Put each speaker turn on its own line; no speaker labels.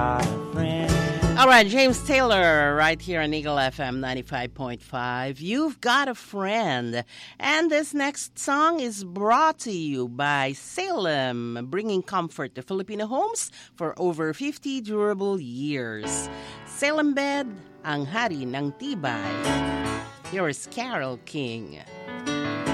All right, James Taylor right here on Eagle FM 95.5. You've Got a Friend. And this next song is brought to you by Salem, bringing comfort to Filipino homes for over 50 durable years. Salem Bed, ang hari ng tibay. Here's Carol King.